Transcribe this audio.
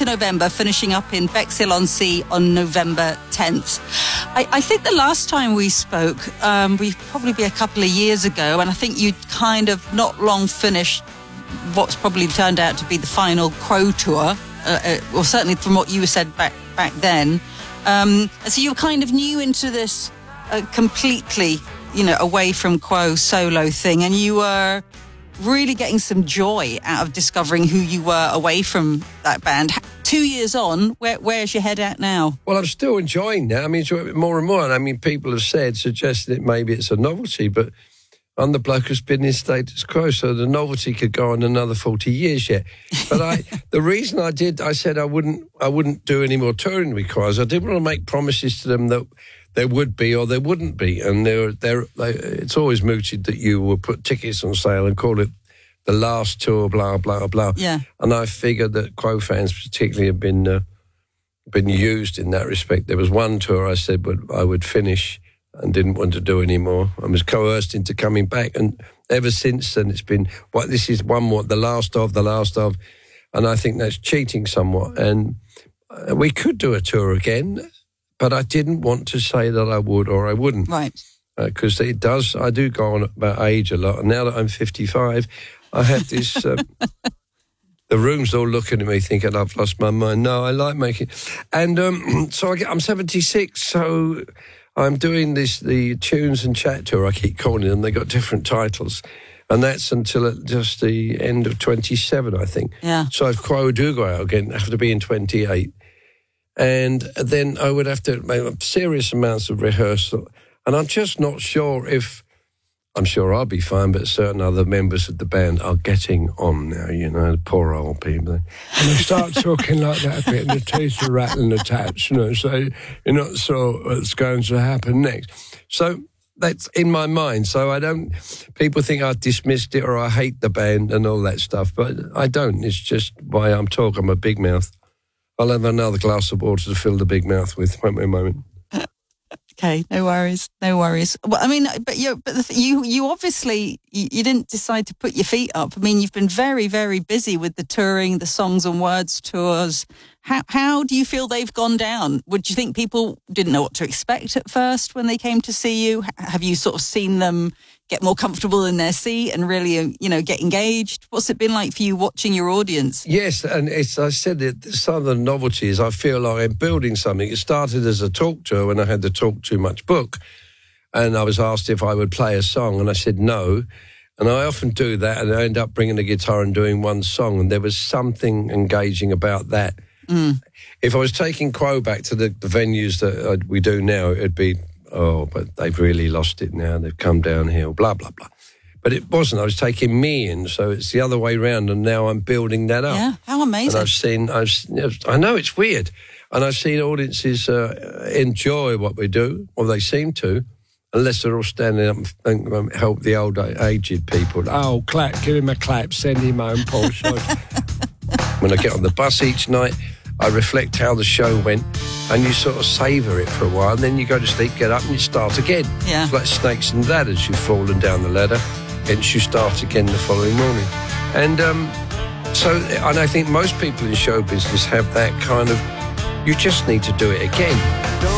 into November, finishing up in Bexhill-on-Sea on November 10th. I think the last time we spoke, we'd probably be a couple of years ago, and I think you'd kind of not long finished what's probably turned out to be the final Crow tour, or certainly from what you said back then. So you were kind of new into this completely, away from Quo solo thing, and you were really getting some joy out of discovering who you were away from that band. 2 years on, where's your head at now? Well, I'm still enjoying that. I mean, more and more. And I mean, people have suggested that maybe it's a novelty, but I'm the bloke who's been in status quo, so the novelty could go on another 40 years yet. But the reason I said I wouldn't do any more touring because I didn't want to make promises to them that there would be or there wouldn't be. And it's always mooted that you will put tickets on sale and call it the last tour, blah, blah, blah. Yeah. And I figured that Quo fans particularly have been used in that respect. There was one tour I said I would finish and didn't want to do anymore. I was coerced into coming back. And ever since then, it's been, this is one more, the last of. And I think that's cheating somewhat. And we could do a tour again, but I didn't want to say that I would or I wouldn't. Right. Because I do go on about age a lot. And now that I'm 55, I have this... the room's all looking at me thinking I've lost my mind. No, I like making... And so I'm 76, so I'm doing the Tunes and Chat tour, I keep calling them. They got different titles. And that's until just the end of 27, I think. Yeah. So if Quo do go out again, I have to be in 28. And then I would have to make serious amounts of rehearsal. And I'm just not sure I'm sure I'll be fine, but certain other members of the band are getting on now, the poor old people. And they start talking like that a bit, and the teeth are rattling attached, so you're not sure what's going to happen next. So that's in my mind. So people think I've dismissed it or I hate the band and all that stuff, but I don't. It's just why I'm talking. I'm a big mouth. I'll have another glass of water to fill the big mouth with. Wait a moment. Okay, no worries. Well, I mean, but you obviously you didn't decide to put your feet up. I mean, you've been very, very busy with the touring, the Songs and Words tours. How do you feel they've gone down? Would you think people didn't know what to expect at first when they came to see you? Have you sort of seen them get more comfortable in their seat and really, get engaged? What's it been like for you watching your audience? Yes, and I said that some of the novelties, I feel like I'm building something. It started as a talk tour when I had the Talk Too Much book, and I was asked if I would play a song, and I said no. And I often do that, and I end up bringing the guitar and doing one song, and there was something engaging about that. Mm. If I was taking Quo back to the venues that we do now, it'd be, but they've really lost it now. They've come downhill, blah, blah, blah. But it wasn't. I was taking me in, so it's the other way round, and now I'm building that up. Yeah, how amazing. And I know it's weird, and I've seen audiences enjoy what we do, or they seem to, unless they're all standing up and help the old aged people. Oh, clap, give him a clap, send him home, Paul. When I get on the bus each night, I reflect how the show went, and you sort of savour it for a while, and then you go to sleep, get up, and you start again. Yeah. It's like snakes and ladders. You've fallen down the ladder, hence you start again the following morning. And and I think most people in show business have that kind of, you just need to do it again.